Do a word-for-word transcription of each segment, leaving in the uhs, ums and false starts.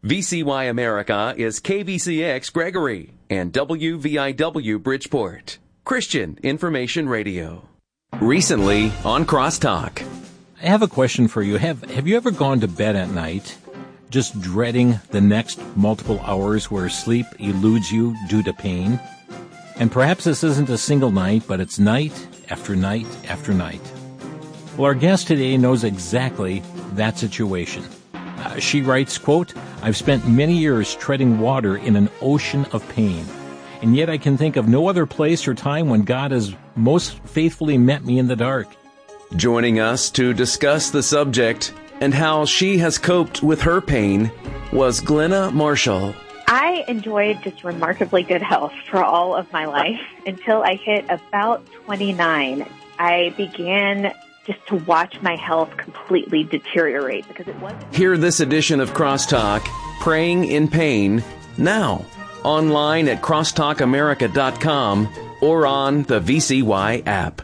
V C Y America is K V C X Gregory and W V I W Bridgeport. Christian Information Radio. Recently on Crosstalk. I have a question for you. Have Have you ever gone to bed at night just dreading the next multiple hours where sleep eludes you due to pain? And perhaps this isn't a single night, but it's night after night after night. Well, our guest today knows exactly that situation. Uh, she writes, quote, "I've spent many years treading water in an ocean of pain, and yet I can think of no other place or time when God has most faithfully met me in the dark." Joining us to discuss the subject and how she has coped with her pain was Glenna Marshall. I enjoyed just remarkably good health for all of my life until I hit about twenty-nine. I began just to watch my health completely deteriorate because it wasn't. Hear this edition of Crosstalk, Praying in Pain, now. Online at crosstalk america dot com or on the V C Y app.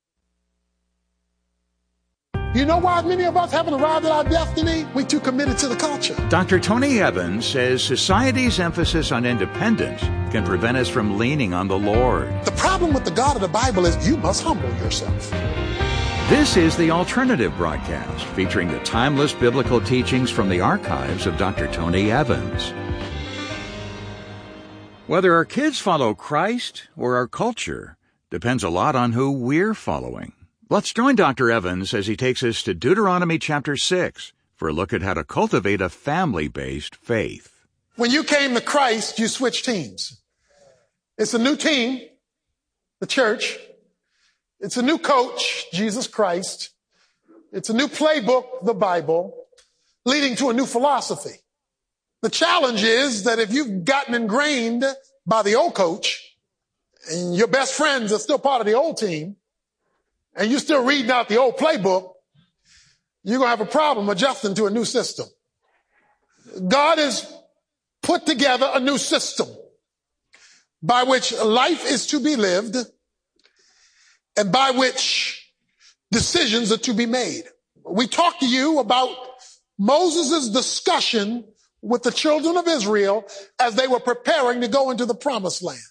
You know why many of us haven't arrived at our destiny? We're too committed to the culture. Doctor Tony Evans says society's emphasis on independence can prevent us from leaning on the Lord. The problem with the God of the Bible is you must humble yourself. This is the Alternative Broadcast, featuring the timeless biblical teachings from the archives of Doctor Tony Evans. Whether our kids follow Christ or our culture depends a lot on who we're following. Let's join Doctor Evans as he takes us to Deuteronomy chapter six for a look at how to cultivate a family-based faith. When you came to Christ, you switched teams. It's a new team, the church. It's a new coach, Jesus Christ. It's a new playbook, the Bible, leading to a new philosophy. The challenge is that if you've gotten ingrained by the old coach and your best friends are still part of the old team and you're still reading out the old playbook, you're going to have a problem adjusting to a new system. God has put together a new system by which life is to be lived and by which decisions are to be made. We talked to you about Moses' discussion with the children of Israel as they were preparing to go into the promised land.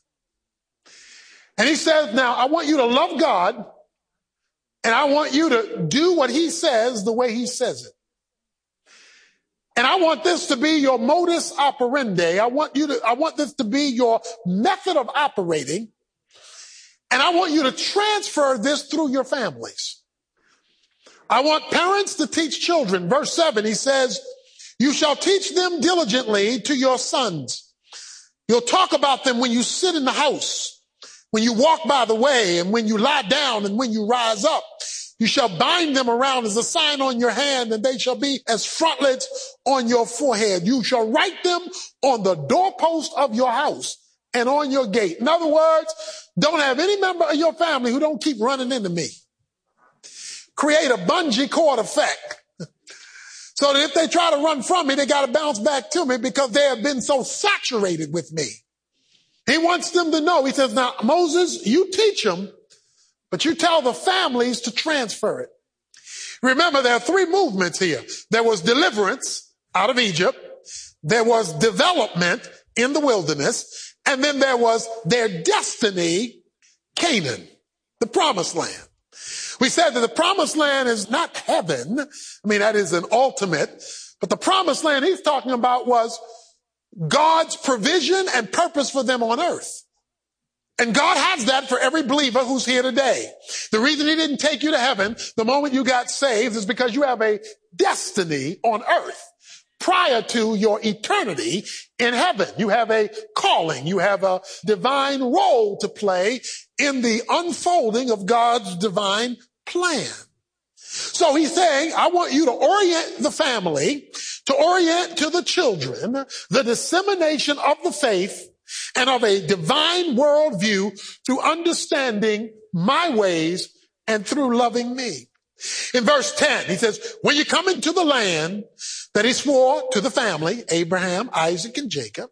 And he says, now, I want you to love God, and I want you to do what he says the way he says it. And I want this to be your modus operandi. I want you to, I want this to be your method of operating. And I want you to transfer this through your families. I want parents to teach children. Verse seven, he says, you shall teach them diligently to your sons. You'll talk about them when you sit in the house, when you walk by the way, and when you lie down, and when you rise up. You shall bind them around as a sign on your hand, and they shall be as frontlets on your forehead. You shall write them on the doorpost of your house and on your gate. In other words, don't have any member of your family who don't keep running into me. Create a bungee cord effect so that if they try to run from me, they got to bounce back to me because they have been so saturated with me. He wants them to know. He says, now, Moses, you teach them, but you tell the families to transfer it. Remember, there are three movements here. There was deliverance out of Egypt. There was development in the wilderness. And then there was their destiny, Canaan, the promised land. We said that the promised land is not heaven. I mean, that is an ultimate. But the promised land he's talking about was God's provision and purpose for them on earth. And God has that for every believer who's here today. The reason he didn't take you to heaven the moment you got saved is because you have a destiny on earth prior to your eternity in heaven. You have a calling. You have a divine role to play in the unfolding of God's divine plan. So he's saying, I want you to orient the family, to orient to the children, the dissemination of the faith and of a divine worldview through understanding my ways and through loving me. In verse ten, he says, when you come into the land that he swore to the family, Abraham, Isaac, and Jacob,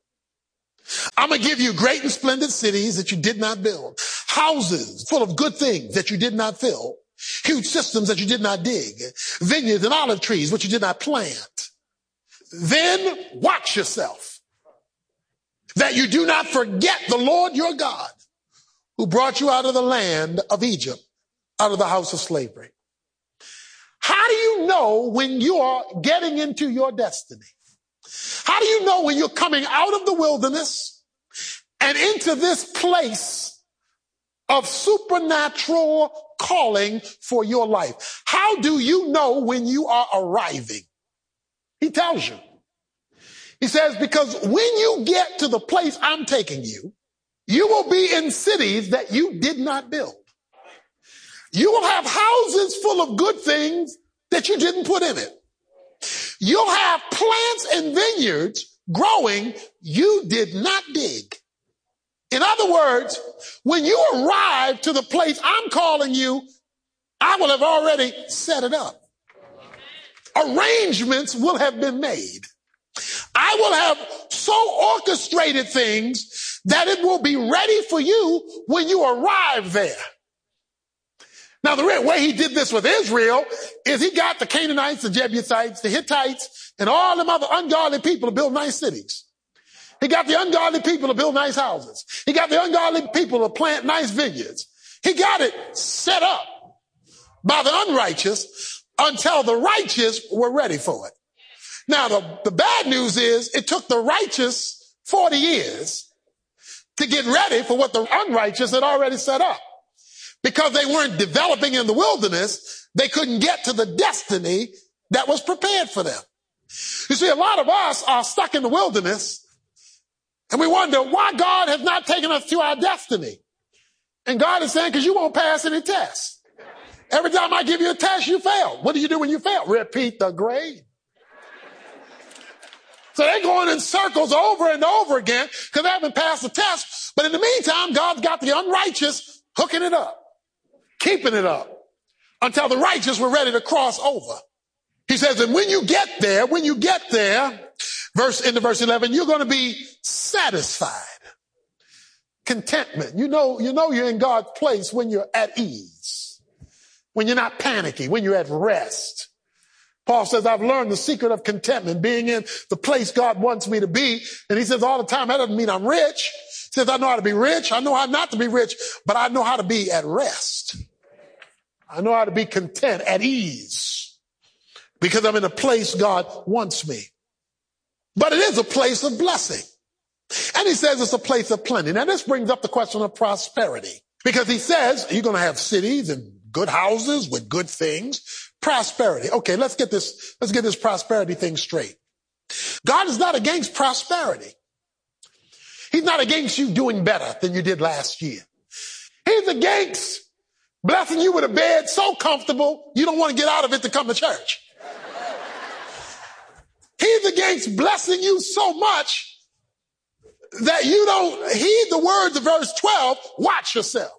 I'm going to give you great and splendid cities that you did not build, houses full of good things that you did not fill, huge systems that you did not dig, vineyards and olive trees which you did not plant. Then watch yourself, that you do not forget the Lord your God, who brought you out of the land of Egypt, out of the house of slavery. How do you know when you are getting into your destiny? How do you know when you're coming out of the wilderness and into this place of supernatural calling for your life? How do you know when you are arriving? He tells you. He says, because when you get to the place I'm taking you, you will be in cities that you did not build. You will have houses full of good things that you didn't put in it. You'll have plants and vineyards growing you did not dig. In other words, when you arrive to the place I'm calling you, I will have already set it up. Arrangements will have been made. I will have so orchestrated things that it will be ready for you when you arrive there. Now, the way he did this with Israel is he got the Canaanites, the Jebusites, the Hittites, and all them other ungodly people to build nice cities. He got the ungodly people to build nice houses. He got the ungodly people to plant nice vineyards. He got it set up by the unrighteous until the righteous were ready for it. Now, the, the bad news is it took the righteous forty years to get ready for what the unrighteous had already set up. Because they weren't developing in the wilderness, they couldn't get to the destiny that was prepared for them. You see, a lot of us are stuck in the wilderness and we wonder why God has not taken us to our destiny. And God is saying, because you won't pass any tests. Every time I give you a test, you fail. What do you do when you fail? Repeat the grade. So they're going in circles over and over again because they haven't passed the test. But in the meantime, God's got the unrighteous hooking it up, keeping it up until the righteous were ready to cross over. He says, and when you get there, when you get there, verse into verse eleven, you're going to be satisfied. Contentment. You know, you know you're in God's place when you're at ease, when you're not panicky, when you're at rest. Paul says, I've learned the secret of contentment, being in the place God wants me to be. And he says all the time, that doesn't mean I'm rich. He says, I know how to be rich. I know how not to be rich, but I know how to be at rest. I know how to be content, at ease, because I'm in a place God wants me. But it is a place of blessing. And he says it's a place of plenty. Now, this brings up the question of prosperity, because he says you're going to have cities and good houses with good things. Prosperity. Okay, let's get this, let's get this prosperity thing straight. God is not against prosperity. He's not against you doing better than you did last year. He's against blessing you with a bed so comfortable you don't want to get out of it to come to church. He's against blessing you so much that you don't heed the words of verse twelve, watch yourself.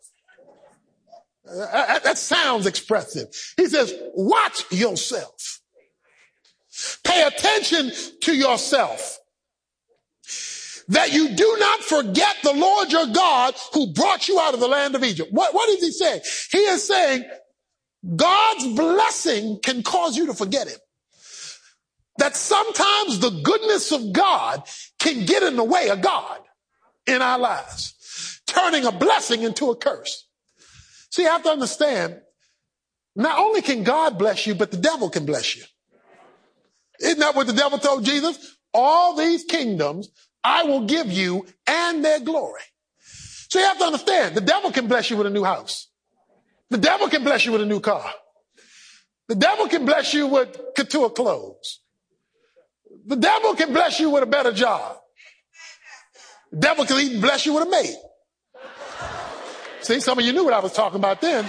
Uh, that sounds expressive. He says, watch yourself. Pay attention to yourself, that you do not forget the Lord your God who brought you out of the land of Egypt. What, what is he saying? He is saying God's blessing can cause you to forget him. That sometimes the goodness of God can get in the way of God in our lives, turning a blessing into a curse. See, you have to understand, not only can God bless you, but the devil can bless you. Isn't that what the devil told Jesus? All these kingdoms I will give you and their glory. So you have to understand, the devil can bless you with a new house. The devil can bless you with a new car. The devil can bless you with couture clothes. The devil can bless you with a better job. The devil can even bless you with a maid. See, some of you knew what I was talking about then.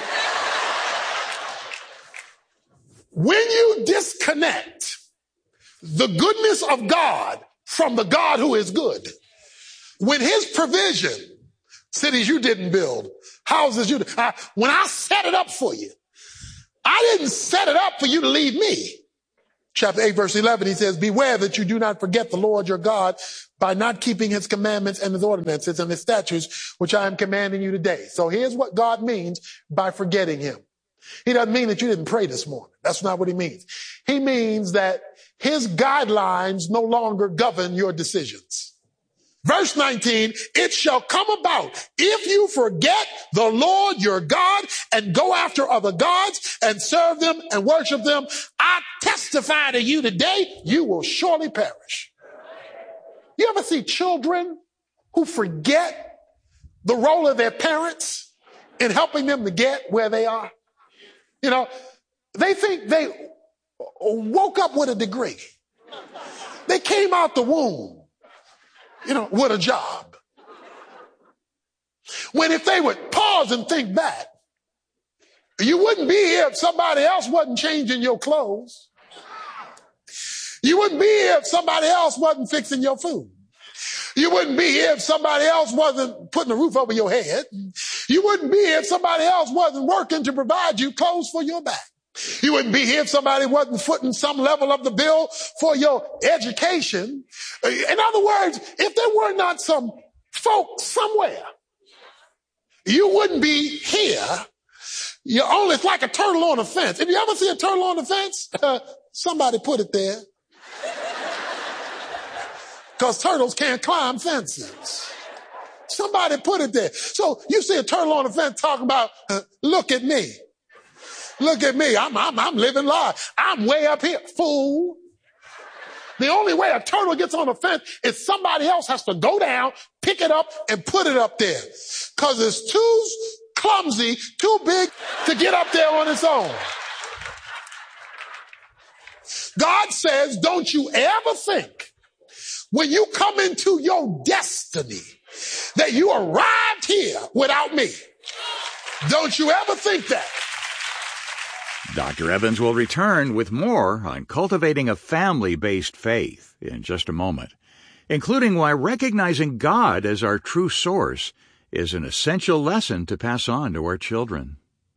When you disconnect the goodness of God from the God who is good, when his provision, cities you didn't build, houses you, I, when I set it up for you, I didn't set it up for you to leave me. Chapter eight, verse eleven, he says, beware that you do not forget the Lord your God by not keeping his commandments and his ordinances and his statutes, which I am commanding you today. So here's what God means by forgetting him. He doesn't mean that you didn't pray this morning. That's not what he means. He means that his guidelines no longer govern your decisions. Verse nineteen, it shall come about if you forget the Lord your God and go after other gods and serve them and worship them, I testify to you today, you will surely perish. You ever see children who forget the role of their parents in helping them to get where they are? You know, they think they woke up with a degree. They came out the womb, you know, with a job. When if they would pause and think back, you wouldn't be here if somebody else wasn't changing your clothes. You wouldn't be here if somebody else wasn't fixing your food. You wouldn't be here if somebody else wasn't putting a roof over your head. You wouldn't be here if somebody else wasn't working to provide you clothes for your back. You wouldn't be here if somebody wasn't footing some level of the bill for your education. In other words, if there were not some folk somewhere, you wouldn't be here. You're only, it's like a turtle on a fence. If you ever see a turtle on a fence, uh, somebody put it there. Because turtles can't climb fences. Somebody put it there. So you see a turtle on the fence talking about, uh, look at me. Look at me. I'm, I'm, I'm living life. I'm way up here. Fool. The only way a turtle gets on the fence is somebody else has to go down, pick it up, and put it up there. Because it's too clumsy, too big to get up there on its own. God says, don't you ever think when you come into your destiny that you arrived here without me. Don't you ever think that. Doctor Evans will return with more on cultivating a family-based faith in just a moment, including why recognizing God as our true source is an essential lesson to pass on to our children.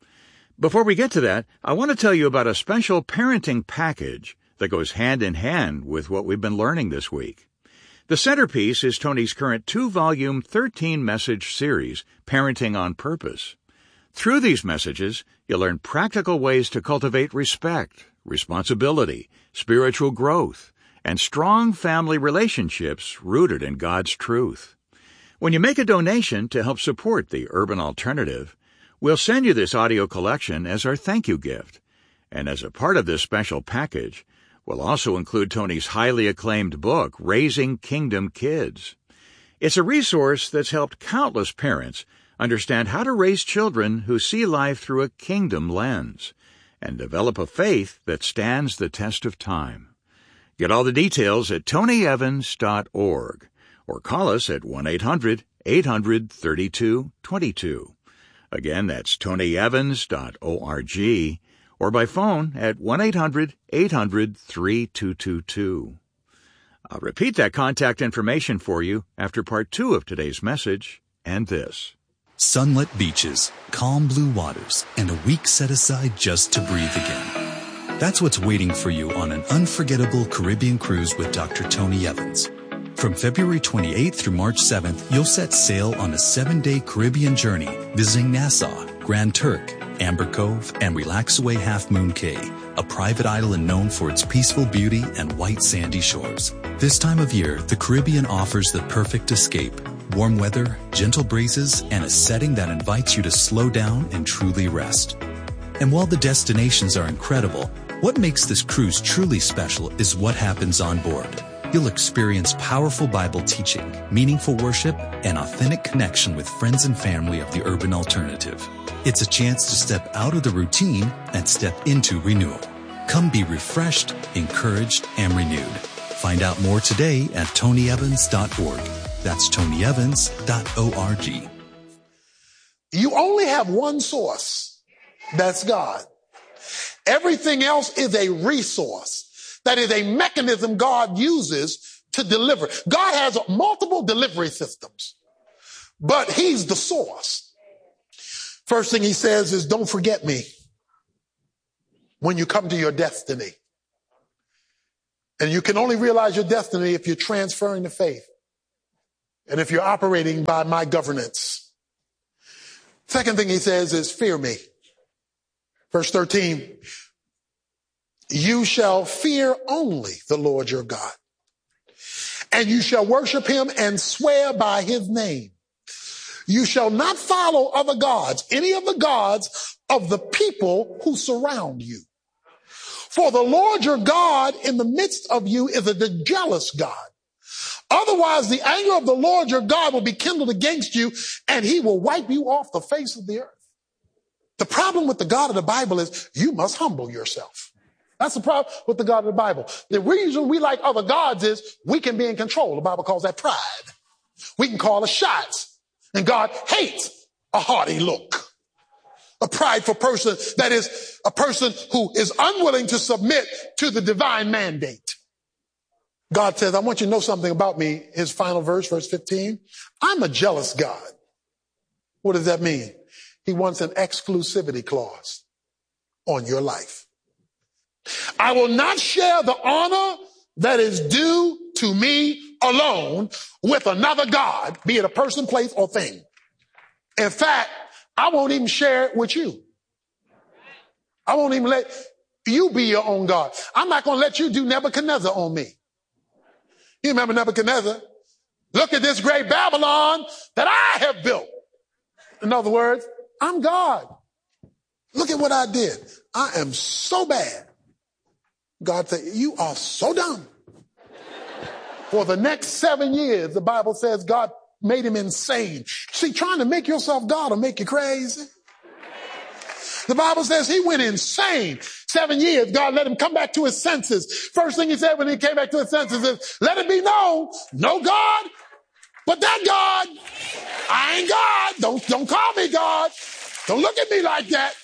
Before we get to that, I want to tell you about a special parenting package that goes hand in hand with what we've been learning this week. The centerpiece is Tony's current two-volume, thirteen-message series, Parenting on Purpose. Through these messages, you'll learn practical ways to cultivate respect, responsibility, spiritual growth, and strong family relationships rooted in God's truth. When you make a donation to help support the Urban Alternative, we'll send you this audio collection as our thank you gift. And as a part of this special package, we'll also include Tony's highly acclaimed book, Raising Kingdom Kids. It's a resource that's helped countless parents understand how to raise children who see life through a kingdom lens and develop a faith that stands the test of time. Get all the details at tony evans dot org or call us at one eight hundred eight hundred thirty-two twenty-two. Again, that's tony evans dot org or by phone at one eight hundred eight hundred thirty-two twenty-two. I'll repeat that contact information for you after part two of today's message and this. Sunlit beaches, calm blue waters, and a week set aside just to breathe again. That's what's waiting for you on an unforgettable Caribbean cruise with Doctor Tony Evans. From February twenty-eighth through March seventh, you'll set sail on a seven-day Caribbean journey, visiting Nassau, Grand Turk, Amber Cove, and Relaxaway Half Moon Cay, a private island known for its peaceful beauty and white sandy shores. This time of year, the Caribbean offers the perfect escape. Warm weather, gentle breezes, and a setting that invites you to slow down and truly rest. And while the destinations are incredible, what makes this cruise truly special is what happens on board. You'll experience powerful Bible teaching, meaningful worship, and authentic connection with friends and family of the Urban Alternative. It's a chance to step out of the routine and step into renewal. Come be refreshed, encouraged, and renewed. Find out more today at tony evans dot org. That's tony evans dot org. You only have one source. That's God. Everything else is a resource. That is a mechanism God uses to deliver. God has multiple delivery systems, but he's the source. First thing he says is, don't forget me when you come to your destiny. And you can only realize your destiny if you're transferring the faith. And if you're operating by my governance. Second thing he says is, fear me. Verse thirteen, you shall fear only the Lord your God, and you shall worship him and swear by his name. You shall not follow other gods, any of the gods of the people who surround you. For the Lord your God in the midst of you is a jealous God. Otherwise, the anger of the Lord your God will be kindled against you, and he will wipe you off the face of the earth. The problem with the God of the Bible is you must humble yourself. That's the problem with the God of the Bible. The reason we like other gods is we can be in control. The Bible calls that pride. We can call the shots. And God hates a haughty look. A prideful person that is a person who is unwilling to submit to the divine mandate. God says, I want you to know something about me. His final verse, verse fifteen. I'm a jealous God. What does that mean? He wants an exclusivity clause on your life. I will not share the honor that is due to me alone with another God, be it a person, place, or thing. In fact, I won't even share it with you. I won't even let you be your own God. I'm not going to let you do Nebuchadnezzar on me. You remember Nebuchadnezzar? Look at this great Babylon that I have built. In other words, I'm God. Look at what I did. I am so bad. God said, you are so dumb. For the next seven years, the Bible says God made him insane. See, trying to make yourself God will make you crazy. The Bible says he went insane. Seven years, God let him come back to his senses. First thing he said when he came back to his senses is, let it be known, no God, but that God. I ain't God. Don't, don't call me God. Don't look at me like that.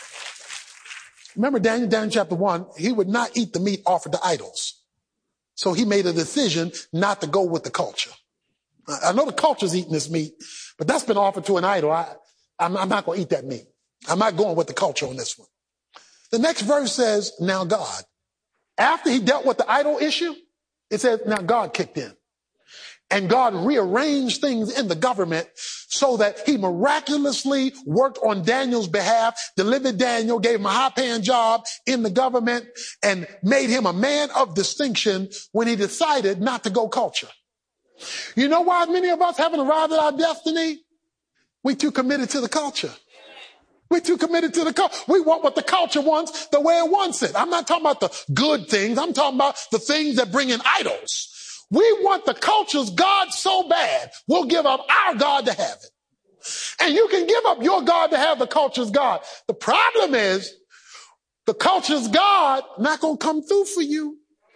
Remember Daniel, Daniel chapter one, he would not eat the meat offered to idols. So he made a decision not to go with the culture. I know the culture's eating this meat, but that's been offered to an idol. I, I'm, I'm not going to eat that meat. I'm not going with the culture on this one. The next verse says, now God. After he dealt with the idol issue, it says, now God kicked in. And God rearranged things in the government so that he miraculously worked on Daniel's behalf, delivered Daniel, gave him a high-paying job in the government, and made him a man of distinction when he decided not to go culture. You know why many of us haven't arrived at our destiny? We're too committed to the culture. We're too committed to the culture. We want what the culture wants the way it wants it. I'm not talking about the good things. I'm talking about the things that bring in idols. We want the culture's God so bad, we'll give up our God to have it. And you can give up your God to have the culture's God. The problem is the culture's God not going to come through for you.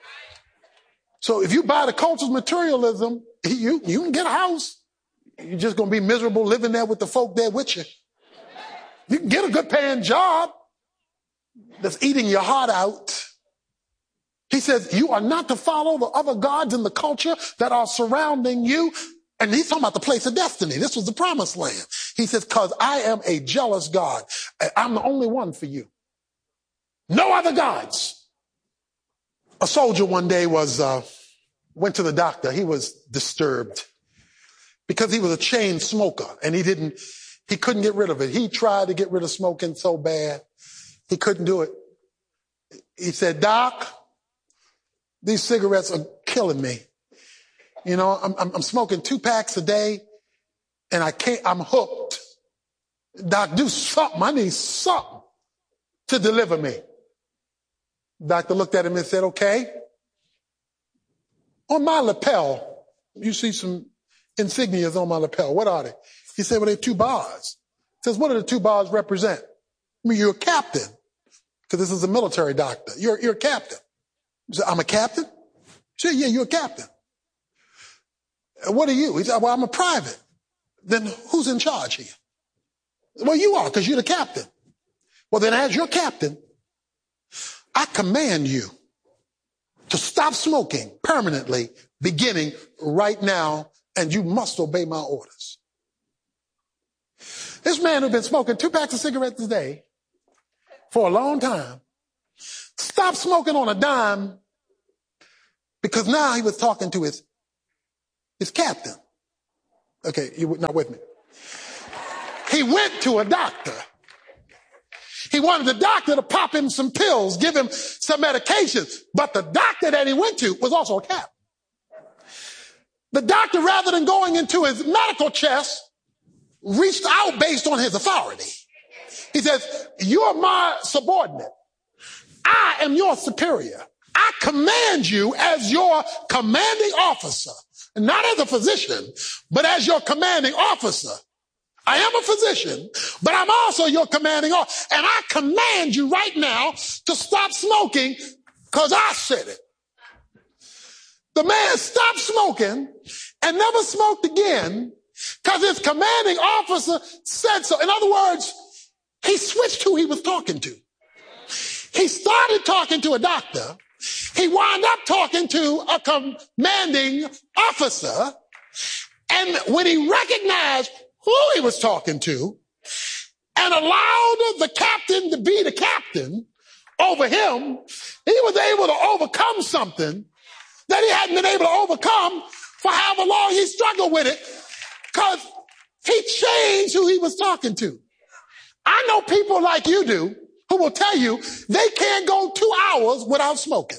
So if you buy the culture's materialism, you, you can get a house. You're just going to be miserable living there with the folk there with you. You can get a good paying job that's eating your heart out. He says, you are not to follow the other gods in the culture that are surrounding you. And he's talking about the place of destiny. This was the promised land. He says, because I am a jealous God. I'm the only one for you. No other gods. A soldier one day was, uh, went to the doctor. He was disturbed because he was a chain smoker and he didn't, he couldn't get rid of it. He tried to get rid of smoking so bad. He couldn't do it. He said, Doc, these cigarettes are killing me. You know, I'm, I'm, I'm smoking two packs a day and I can't, I'm hooked. Doc, do something. I need something to deliver me. Doctor looked at him and said, okay. On my lapel, you see some insignias on my lapel. What are they? He said, well, they're two bars. He says, what do the two bars represent? I mean, you're a captain, because this is a military doctor. You're, you're a captain. He said, I'm a captain? He said, yeah, you're a captain. What are you? He said, well, I'm a private. Then who's in charge here? Well, you are, because you're the captain. Well, then as your captain, I command you to stop smoking permanently, beginning right now, and you must obey my orders. This man who'd been smoking two packs of cigarettes a day for a long time stopped smoking on a dime because now he was talking to his, his captain. Okay, you're not with me. He went to a doctor. He wanted the doctor to pop him some pills, give him some medications. But the doctor that he went to was also a Catholic. The doctor, rather than going into his medical chest, reached out based on his authority. He says, you're my subordinate. I am your superior. I command you as your commanding officer, not as a physician, but as your commanding officer. I am a physician, but I'm also your commanding officer. And I command you right now to stop smoking because I said it. The man stopped smoking and never smoked again because his commanding officer said so. In other words, he switched who he was talking to. He started talking to a doctor. He wound up talking to a commanding officer. And when he recognized who he was talking to and allowed the captain to be the captain over him, he was able to overcome something that he hadn't been able to overcome for however long he struggled with it, because he changed who he was talking to. I know people like you do who will tell you they can't go two hours without smoking.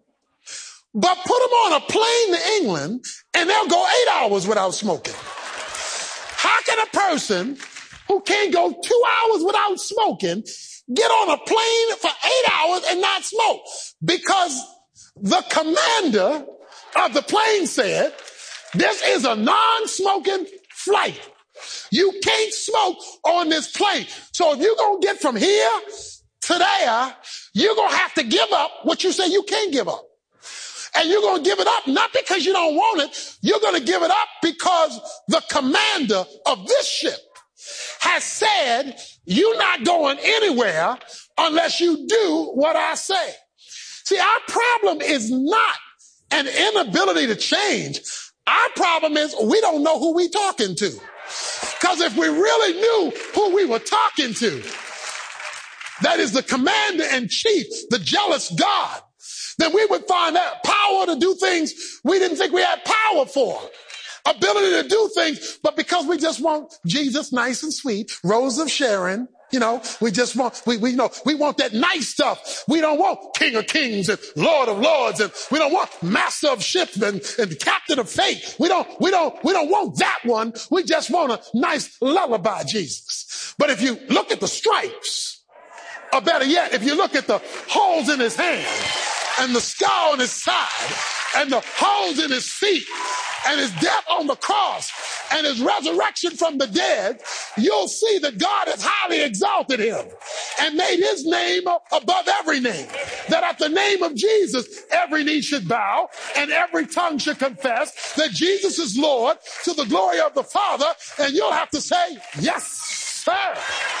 But put them on a plane to England and they'll go eight hours without smoking. How can a person who can't go two hours without smoking get on a plane for eight hours and not smoke? Because the commander of the plane said, this is a non-smoking flight. You can't smoke on this plane. So if you're going to get from here to there, you're going to have to give up what you say you can't give up. And you're going to give it up not because you don't want it. You're going to give it up because the commander of this ship has said, you're not going anywhere unless you do what I say. See, our problem is not an inability to change. Our problem is we don't know who we're talking to. Because if we really knew who we were talking to, that is the commander in chief, the jealous God, then we would find that power to do things we didn't think we had power for. Ability to do things, but because we just want Jesus nice and sweet, Rose of Sharon, you know, we just want, we, we know, we want that nice stuff. We don't want King of Kings and Lord of Lords, and we don't want Master of Ships and, and Captain of Fate. We don't, we don't, we don't want that one. We just want a nice lullaby Jesus. But if you look at the stripes, or better yet, if you look at the holes in his hand and the scar on his side and the holes in his feet and his death on the cross and his resurrection from the dead, you'll see that God has highly exalted him and made his name above every name. That at the name of Jesus, every knee should bow and every tongue should confess that Jesus is Lord to the glory of the Father. And you'll have to say, yes, sir.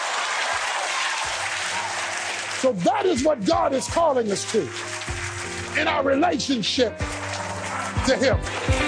So that is what God is calling us to in our relationship to him.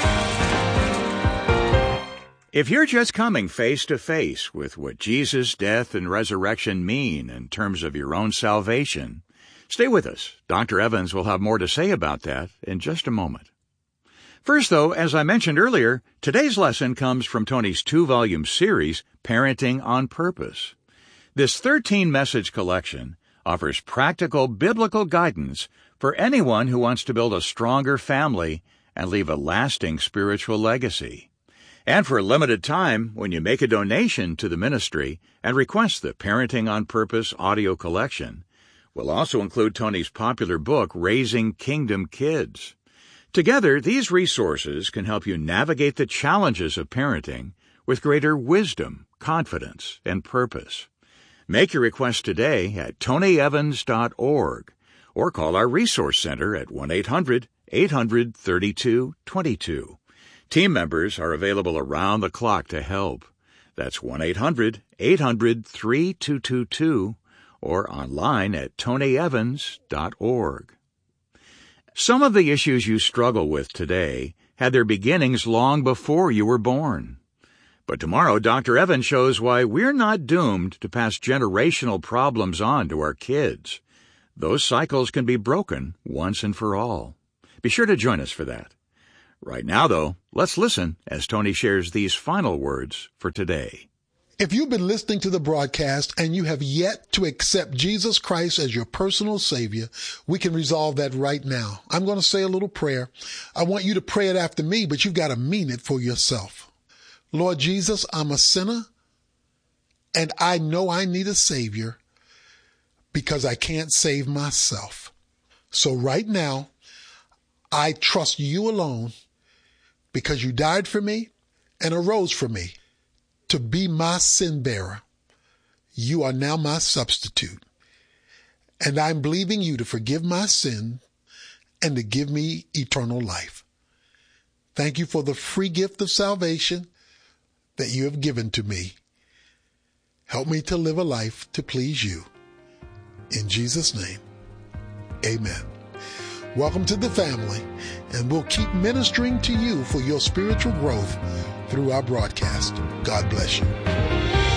If you're just coming face to face with what Jesus' death and resurrection mean in terms of your own salvation, stay with us. Doctor Evans will have more to say about that in just a moment. First, though, as I mentioned earlier, today's lesson comes from Tony's two-volume series, Parenting on Purpose. This thirteen-message collection offers practical biblical guidance for anyone who wants to build a stronger family and leave a lasting spiritual legacy. And for a limited time, when you make a donation to the ministry and request the Parenting on Purpose audio collection, we'll also include Tony's popular book, Raising Kingdom Kids. Together, these resources can help you navigate the challenges of parenting with greater wisdom, confidence, and purpose. Make your request today at tony evans dot org or call our Resource Center at one eight hundred eight hundred thirty-two twenty-two. Team members are available around the clock to help. That's one eight hundred eight hundred thirty-two twenty-two or online at tony evans dot org. Some of the issues you struggle with today had their beginnings long before you were born. But tomorrow, Doctor Evans shows why we're not doomed to pass generational problems on to our kids. Those cycles can be broken once and for all. Be sure to join us for that. Right now, though, let's listen as Tony shares these final words for today. If you've been listening to the broadcast and you have yet to accept Jesus Christ as your personal Savior, we can resolve that right now. I'm going to say a little prayer. I want you to pray it after me, but you've got to mean it for yourself. Lord Jesus, I'm a sinner, and I know I need a Savior because I can't save myself. So right now, I trust you alone because you died for me and arose for me to be my sin bearer. You are now my substitute. And I'm believing you to forgive my sin and to give me eternal life. Thank you for the free gift of salvation that you have given to me. Help me to live a life to please you. In Jesus' name, amen. Welcome to the family, and we'll keep ministering to you for your spiritual growth through our broadcast. God bless you.